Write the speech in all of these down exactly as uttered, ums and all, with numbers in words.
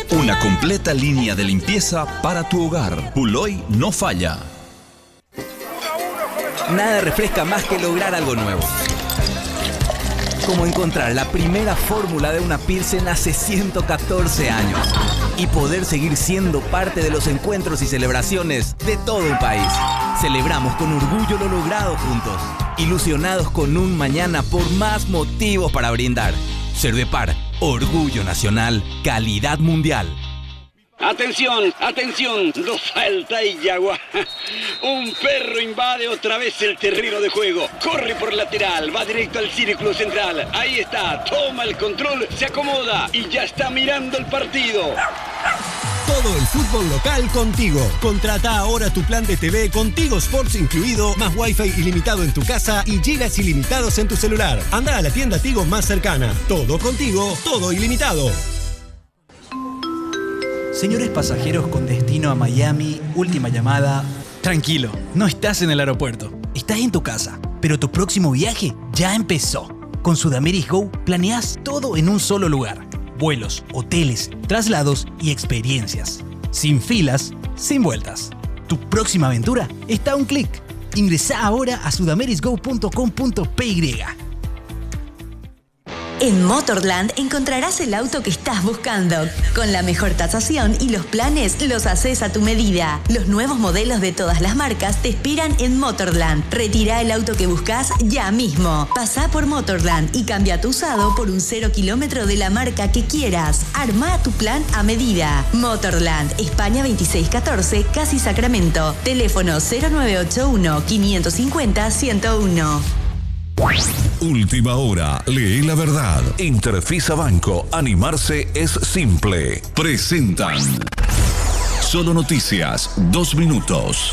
Una completa línea de limpieza para tu hogar. Puloy no falla. Nada refresca más que lograr algo nuevo. Como encontrar la primera fórmula de una Pilsen hace ciento catorce años y poder seguir siendo parte de los encuentros y celebraciones de todo un país. Celebramos con orgullo lo logrado juntos, ilusionados con un mañana por más motivos para brindar. Cervepar, orgullo nacional, calidad mundial. Atención, atención, no falta y yagua. Un perro invade otra vez el terreno de juego. Corre por lateral, va directo al círculo central. Ahí está, toma el control, se acomoda y ya está mirando el partido. Todo el fútbol local contigo. Contrata ahora tu plan de T V con Tigo Sports incluido, más Wi-Fi ilimitado en tu casa y gigas ilimitados en tu celular. Anda a la tienda Tigo más cercana. Todo contigo, todo ilimitado. Señores pasajeros con destino a Miami, última llamada. Tranquilo, no estás en el aeropuerto, estás en tu casa, pero tu próximo viaje ya empezó. Con Sudameric Go planeas todo en un solo lugar. Vuelos, hoteles, traslados y experiencias. Sin filas, sin vueltas. Tu próxima aventura está a un clic. Ingresá ahora a sudameric go punto com punto p y. En Motorland encontrarás el auto que estás buscando. Con la mejor tasación y los planes los haces a tu medida. Los nuevos modelos de todas las marcas te esperan en Motorland. Retira el auto que buscas ya mismo. Pasá por Motorland y cambia tu usado por un cero kilómetro de la marca que quieras. Arma tu plan a medida. Motorland, España veintiséis catorce, Casi Sacramento. Teléfono cero nueve ocho uno, cinco cinco cero, uno cero uno. Última hora, lee la verdad. Interfisa Banco, animarse es simple. Presentan Solo Noticias, dos minutos.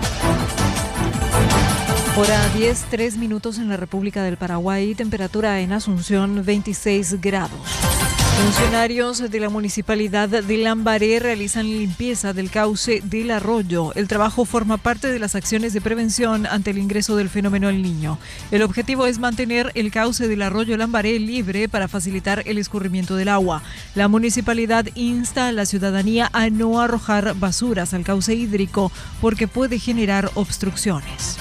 Hora diez, tres minutos en la República del Paraguay. Temperatura en Asunción, veintiséis grados. Funcionarios de la Municipalidad de Lambaré realizan limpieza del cauce del arroyo. El trabajo forma parte de las acciones de prevención ante el ingreso del fenómeno El Niño. El objetivo es mantener el cauce del arroyo Lambaré libre para facilitar el escurrimiento del agua. La municipalidad insta a la ciudadanía a no arrojar basuras al cauce hídrico porque puede generar obstrucciones.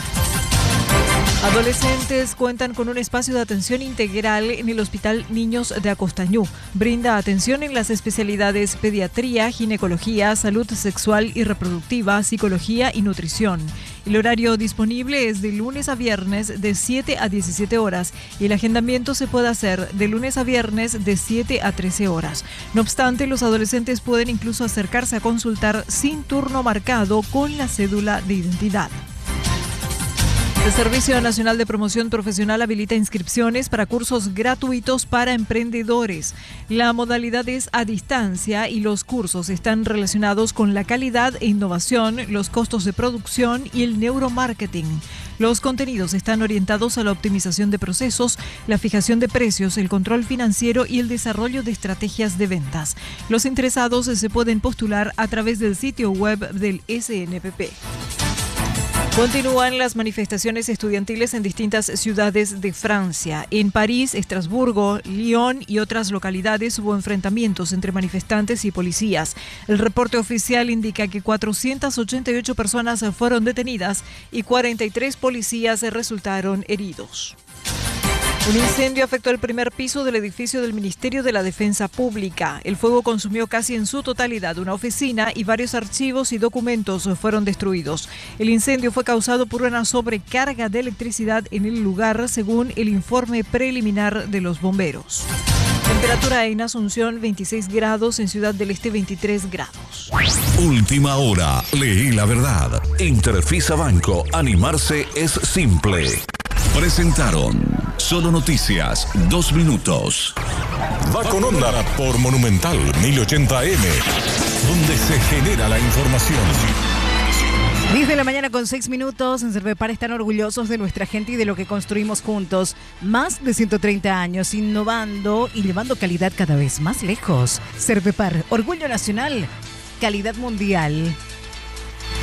Adolescentes cuentan con un espacio de atención integral en el Hospital Niños de Acostañú. Brinda atención en las especialidades pediatría, ginecología, salud sexual y reproductiva, psicología y nutrición. El horario disponible es de lunes a viernes de siete a diecisiete horas y el agendamiento se puede hacer de lunes a viernes de siete a trece horas. No obstante, los adolescentes pueden incluso acercarse a consultar sin turno marcado con la cédula de identidad. El Servicio Nacional de Promoción Profesional habilita inscripciones para cursos gratuitos para emprendedores. La modalidad es a distancia y los cursos están relacionados con la calidad e innovación, los costos de producción y el neuromarketing. Los contenidos están orientados a la optimización de procesos, la fijación de precios, el control financiero y el desarrollo de estrategias de ventas. Los interesados se pueden postular a través del sitio web del S N P P. Continúan las manifestaciones estudiantiles en distintas ciudades de Francia. En París, Estrasburgo, Lyon y otras localidades hubo enfrentamientos entre manifestantes y policías. El reporte oficial indica que cuatrocientas ochenta y ocho personas fueron detenidas y cuarenta y tres policías resultaron heridos. Un incendio afectó el primer piso del edificio del Ministerio de la Defensa Pública. El fuego consumió casi en su totalidad una oficina y varios archivos y documentos fueron destruidos. El incendio fue causado por una sobrecarga de electricidad en el lugar, según el informe preliminar de los bomberos. Temperatura en Asunción veintiséis grados, en Ciudad del Este veintitrés grados. Última hora, lee la verdad. Interfisa Banco, animarse es simple. Presentaron Solo Noticias, dos minutos. Va con onda por Monumental mil ochenta A M, donde se genera la información. diez de la mañana con seis minutos. En Cervepar están orgullosos de nuestra gente y de lo que construimos juntos. Más de ciento treinta años innovando y llevando calidad cada vez más lejos. Cervepar, orgullo nacional, calidad mundial.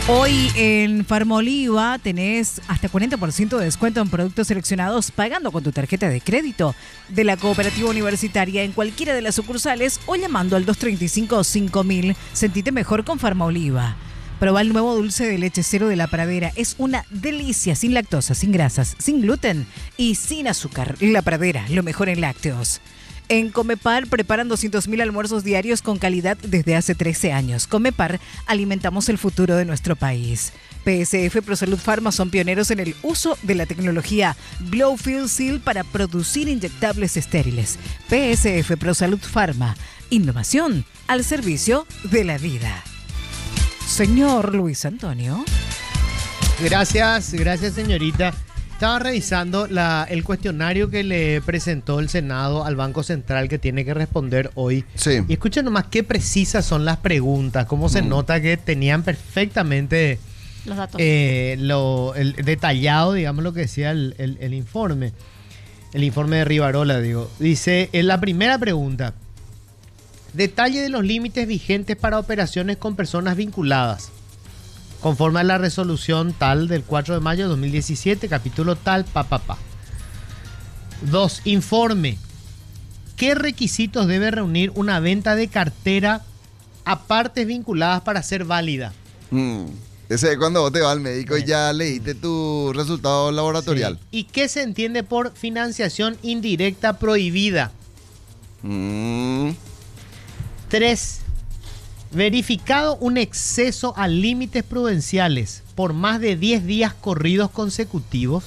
Hoy en Farmoliva tenés hasta cuarenta por ciento de descuento en productos seleccionados pagando con tu tarjeta de crédito de la Cooperativa Universitaria en cualquiera de las sucursales o llamando al dos tres cinco cinco mil. Sentite mejor con Farmoliva. Probá el nuevo dulce de leche cero de La Pradera. Es una delicia, sin lactosa, sin grasas, sin gluten y sin azúcar. La Pradera, lo mejor en lácteos. En Comepar preparan doscientos mil almuerzos diarios con calidad desde hace trece años. Comepar, alimentamos el futuro de nuestro país. P S F ProSalud Pharma son pioneros en el uso de la tecnología Blowfield Seal para producir inyectables estériles. P S F ProSalud Pharma, innovación al servicio de la vida. Señor Luis Antonio. Gracias, gracias señorita. Estaba revisando la, el cuestionario que le presentó el Senado al Banco Central que tiene que responder hoy. Sí. Y escuchen nomás qué precisas son las preguntas, cómo se mm. nota que tenían perfectamente los datos. Eh, lo, el, detallado, digamos, lo que decía el, el, el informe. El informe de Rivarola, digo. Dice, en la primera pregunta, detalle de los límites vigentes para operaciones con personas vinculadas. Conforme a la resolución tal del cuatro de mayo de dos mil diecisiete, capítulo tal, pa, pa, pa. Dos, informe. ¿Qué requisitos debe reunir una venta de cartera a partes vinculadas para ser válida? Mm, ese es cuando vos te vas al médico Bien. y ya leíste tu resultado laboratorial. Sí. ¿Y qué se entiende por financiación indirecta prohibida? Mm. Tres. Verificado un exceso a límites prudenciales por más de diez días corridos consecutivos,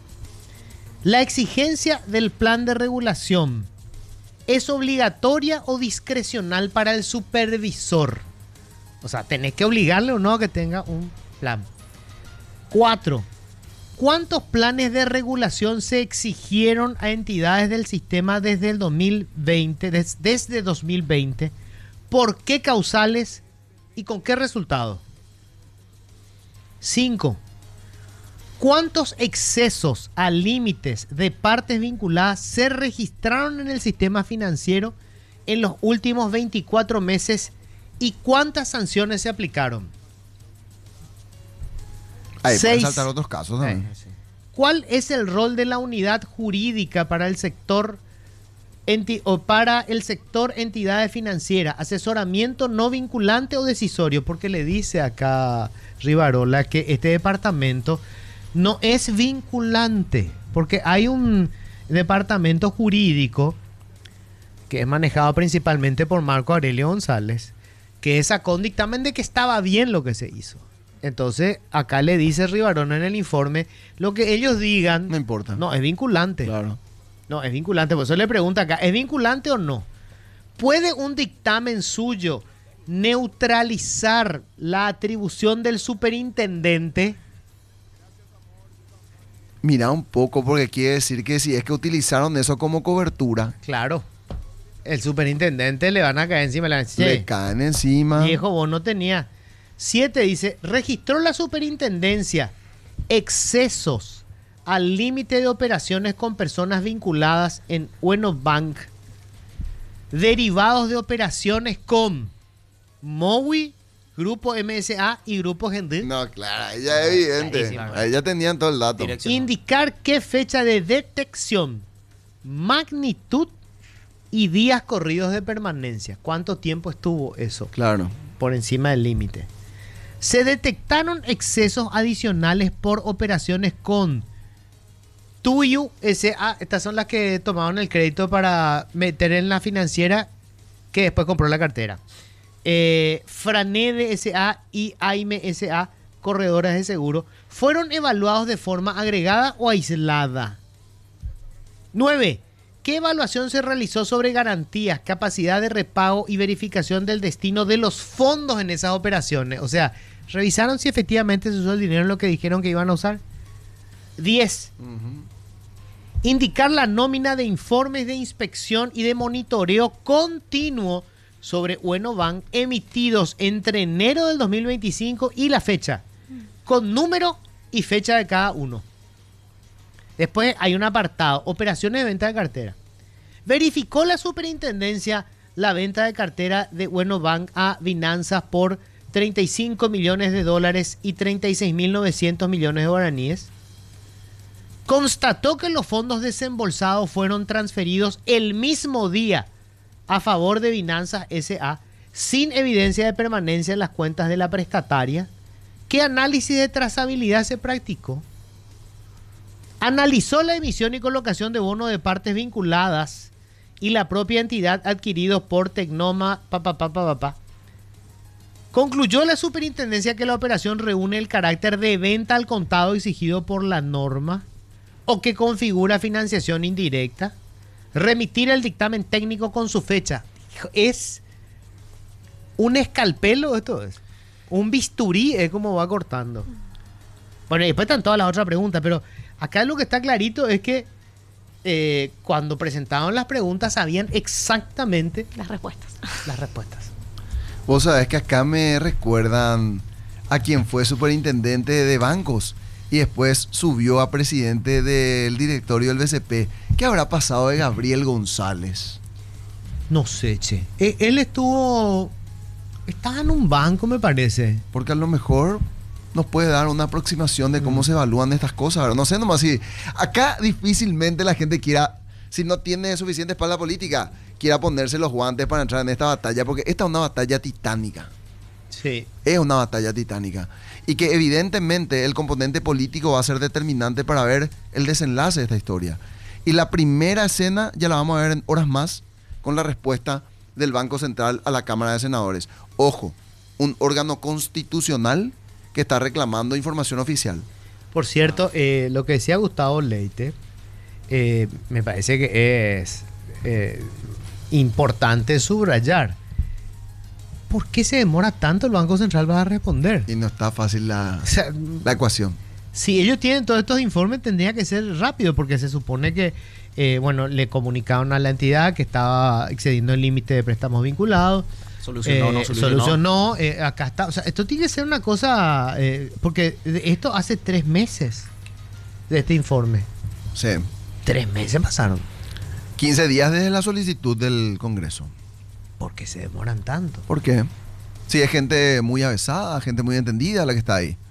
la exigencia del plan de regulación es obligatoria o discrecional para el supervisor. O sea, tenés que obligarle o no a que tenga un plan. Cuatro. ¿Cuántos planes de regulación se exigieron a entidades del sistema desde el dos mil veinte, des, desde dos mil veinte? ¿Por qué causales y con qué resultado? Cinco. ¿Cuántos excesos a límites de partes vinculadas se registraron en el sistema financiero en los últimos veinticuatro meses y cuántas sanciones se aplicaron? Ahí pueden Seis. saltar otros casos también. Eh, sí. ¿Cuál es el rol de la unidad jurídica para el sector Enti- o para el sector entidades financieras, asesoramiento no vinculante o decisorio? Porque le dice acá Rivarola que este departamento no es vinculante, porque hay un departamento jurídico que es manejado principalmente por Marco Aurelio González, que sacó un dictamen de que estaba bien lo que se hizo. Entonces, acá le dice Rivarola en el informe, lo que ellos digan no importa. No, es vinculante. Claro. No, es vinculante, por eso le pregunta acá, ¿es vinculante o no? ¿Puede un dictamen suyo neutralizar la atribución del superintendente? Mira un poco, porque quiere decir que si es que utilizaron eso como cobertura. Claro. El superintendente le van a caer encima. Le, van a decir, le caen encima. Viejo, vos no tenía. Siete dice, registró la superintendencia excesos al límite de operaciones con personas vinculadas en Bueno Bank, derivados de operaciones con Mowi, Grupo M S A y Grupo Gendil. No, claro, ya es evidente. Ahí ya tenían todo el dato. Indicar qué fecha de detección, magnitud y días corridos de permanencia. ¿Cuánto tiempo estuvo eso? Claro. Por encima del límite. Se detectaron excesos adicionales por operaciones con Tuyu S A, estas son las que tomaron el crédito para meter en la financiera que después compró la cartera. Eh, Franede S A y Aime S A, corredoras de seguro, fueron evaluados de forma agregada o aislada. nueve. ¿Qué evaluación se realizó sobre garantías, capacidad de repago y verificación del destino de los fondos en esas operaciones? O sea, ¿revisaron si efectivamente se usó el dinero en lo que dijeron que iban a usar? diez. Uh-huh. Indicar la nómina de informes de inspección y de monitoreo continuo sobre Bueno Bank emitidos entre enero del dos mil veinticinco y la fecha, con número y fecha de cada uno. Después hay un apartado, operaciones de venta de cartera. Verificó la superintendencia la venta de cartera de Bueno Bank a Finanzas por treinta y cinco millones de dólares y treinta y seis mil novecientos millones de guaraníes, constató que los fondos desembolsados fueron transferidos el mismo día a favor de Binanzas S A sin evidencia de permanencia en las cuentas de la prestataria. ¿Qué análisis de trazabilidad se practicó? Analizó la emisión y colocación de bonos de partes vinculadas y la propia entidad adquiridos por Tecnoma, pa, pa, pa, pa, pa, pa. Concluyó la superintendencia que la operación reúne el carácter de venta al contado exigido por la norma o que configura financiación indirecta. Remitir el dictamen técnico con su fecha. Es un escalpelo esto es. Un bisturí es como va cortando. Bueno, y después están todas las otras preguntas, pero acá lo que está clarito es que eh, cuando presentaban las preguntas sabían exactamente las respuestas. Las respuestas. Vos sabés que acá me recuerdan a quien fue superintendente de bancos y después subió a presidente del directorio del B C P. ¿Qué habrá pasado de Gabriel González? No sé, che. Eh, él estuvo... Estaba en un banco, me parece. Porque a lo mejor nos puede dar una aproximación de cómo mm. se evalúan estas cosas. ¿Verdad? No sé, nomás si... Acá difícilmente la gente quiera, si no tiene suficiente espalda política, quiera ponerse los guantes para entrar en esta batalla, porque esta es una batalla titánica. Sí. Es una batalla titánica. Y que evidentemente el componente político va a ser determinante para ver el desenlace de esta historia. Y la primera escena ya la vamos a ver en horas más con la respuesta del Banco Central a la Cámara de Senadores. Ojo, un órgano constitucional que está reclamando información oficial. Por cierto, eh, lo que decía Gustavo Leite, eh, me parece que es eh, importante subrayar. ¿Por qué se demora tanto el Banco Central para responder? Y no está fácil la, o sea, la ecuación. Si ellos tienen todos estos informes, tendría que ser rápido, porque se supone que eh, bueno, le comunicaron a la entidad que estaba excediendo el límite de préstamos vinculados. Solucionó, eh, no solucionó. Solucionó, eh, acá está. O sea, esto tiene que ser una cosa, eh, porque esto hace tres meses de este informe. Sí. Tres meses pasaron. quince días desde la solicitud del Congreso. ¿Por qué se demoran tanto? ¿Por qué? Sí, es gente muy avesada, gente muy entendida la que está ahí.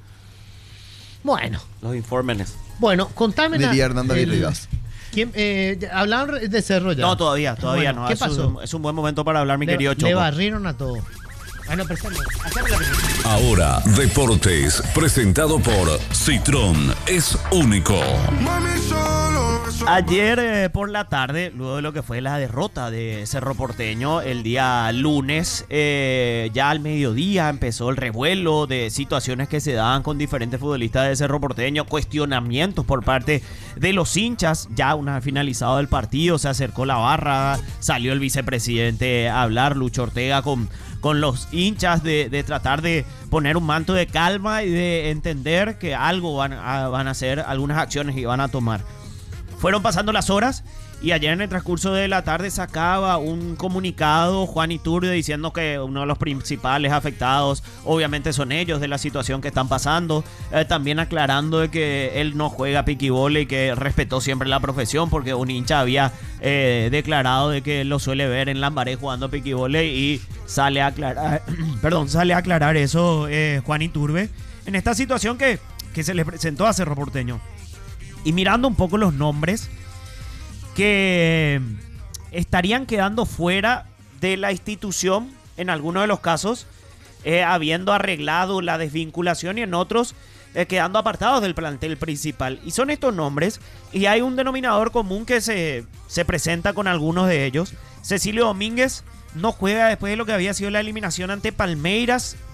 Bueno. Los informes. Bueno, contame. Diría Hernán David Rivas. ¿Quién, eh, ¿Hablaron de Cerro ya? No, todavía, todavía bueno, no. ¿Qué es pasó? Un, es un buen momento para hablar, mi le, querido Choco. Le barrieron a todo. Bueno, presente. Ahora, Deportes, presentado por Citrón, es único. Ayer eh, por la tarde, luego de lo que fue la derrota de Cerro Porteño, el día lunes, eh, ya al mediodía empezó el revuelo de situaciones que se daban con diferentes futbolistas de Cerro Porteño, cuestionamientos por parte de los hinchas. Ya una vez finalizado el partido, se acercó la barra, salió el vicepresidente a hablar, Lucho Ortega, con, con los hinchas de, de tratar de poner un manto de calma y de entender que algo van a, van a hacer, algunas acciones y van a tomar. Fueron pasando las horas y ayer en el transcurso de la tarde sacaba un comunicado Juan Iturbide diciendo que uno de los principales afectados obviamente son ellos de la situación que están pasando, eh, también aclarando de que él no juega piquibole y que respetó siempre la profesión porque un hincha había eh, declarado de que lo suele ver en Lambaré jugando piquibole y sale a aclarar, perdón, sale a aclarar eso eh, Juan Iturbide en esta situación que, que se le presentó a Cerro Porteño. Y mirando un poco los nombres que estarían quedando fuera de la institución en algunos de los casos, eh, habiendo arreglado la desvinculación y en otros eh, quedando apartados del plantel principal. Y son estos nombres y hay un denominador común que se, se presenta con algunos de ellos. Cecilio Domínguez no juega después de lo que había sido la eliminación ante Palmeiras